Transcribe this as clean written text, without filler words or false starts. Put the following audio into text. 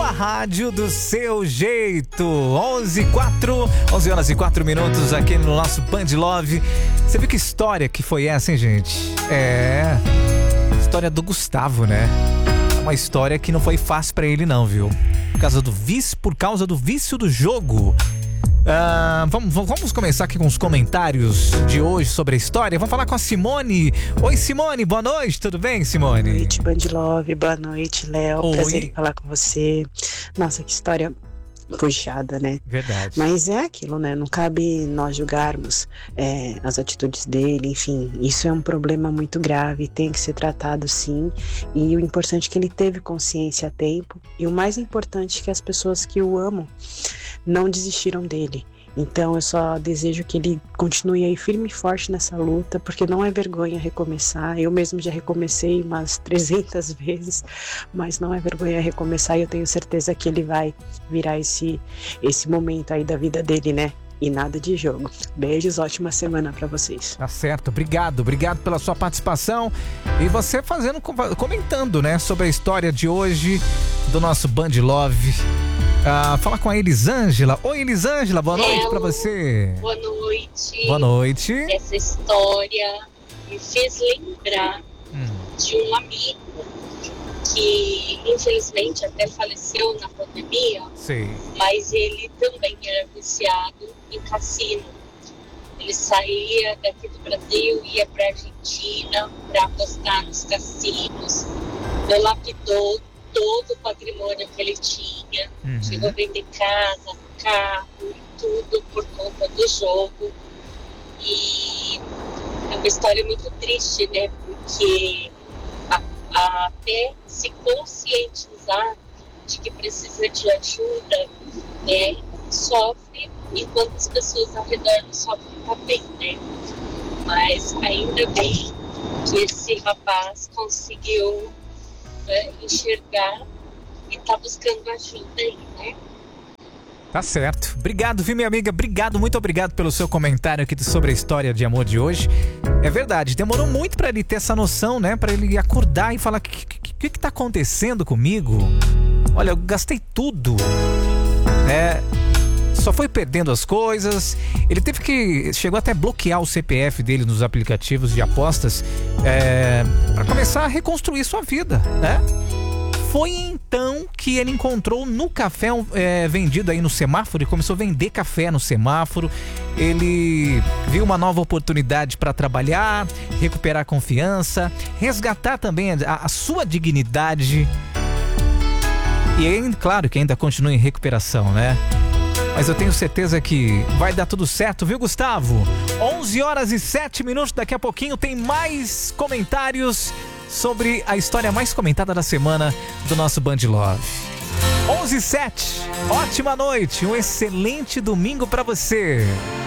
sua rádio do seu jeito. 11 horas e 4 minutos aqui no nosso Band Love. Você viu que história que foi essa, hein, gente? História do Gustavo, né? Uma história que não foi fácil pra ele não, viu? Por causa do vício do jogo. Vamos começar aqui com os comentários de hoje sobre a história. Vamos falar com a Simone. Oi, Simone, boa noite, tudo bem, Simone? Boa noite, Band Love, boa noite, Léo. Oi. Prazer em falar com você. Nossa, que história puxada, né? Verdade. Mas é aquilo, né? Não cabe nós julgarmos as atitudes dele, enfim. Isso é um problema muito grave, tem que ser tratado sim. E o importante é que ele teve consciência a tempo. E o mais importante é que as pessoas que o amam não desistiram dele. Então eu só desejo que ele continue aí firme e forte nessa luta, porque não é vergonha recomeçar. Eu mesmo já recomecei umas 300 vezes, mas não é vergonha recomeçar, e eu tenho certeza que ele vai virar esse momento aí da vida dele, né? E nada de jogo. Beijos, ótima semana pra vocês. Tá certo, obrigado pela sua participação. E você comentando, né, sobre a história de hoje do nosso Band Love. Fala com a Elisângela. Oi, Elisângela, boa noite pra você. Boa noite. Boa noite. Essa história me fez lembrar de um amigo que infelizmente até faleceu na pandemia. Sim. Mas ele também era viciado em cassino. Ele saía daqui do Brasil, ia pra Argentina para apostar nos cassinos, dilapidou todo o patrimônio que ele tinha, chegou a vender casa, carro e tudo por conta do jogo. E é uma história muito triste, né? Porque até se conscientizar de que precisa de ajuda, né, sofre, enquanto as pessoas ao redor não sofrem também, né? Mas ainda bem que esse rapaz conseguiu enxergar e tá buscando ajuda aí, né? Tá certo. Obrigado, viu, minha amiga? Muito obrigado pelo seu comentário aqui sobre a história de amor de hoje. É verdade, demorou muito pra ele ter essa noção, né? Pra ele acordar e falar: o que tá acontecendo comigo? Olha, eu gastei tudo. Só foi perdendo as coisas. Ele chegou até a bloquear o CPF dele nos aplicativos de apostas para começar a reconstruir sua vida, né? Foi então que ele encontrou no café vendido aí no semáforo e começou a vender café no semáforo. Ele viu uma nova oportunidade para trabalhar, recuperar a confiança, resgatar também a sua dignidade. E claro que ainda continua em recuperação, né? Mas eu tenho certeza que vai dar tudo certo, viu, Gustavo? 11 horas e 7 minutos, daqui a pouquinho tem mais comentários sobre a história mais comentada da semana do nosso Band Love. 11 e 7, ótima noite, um excelente domingo pra você.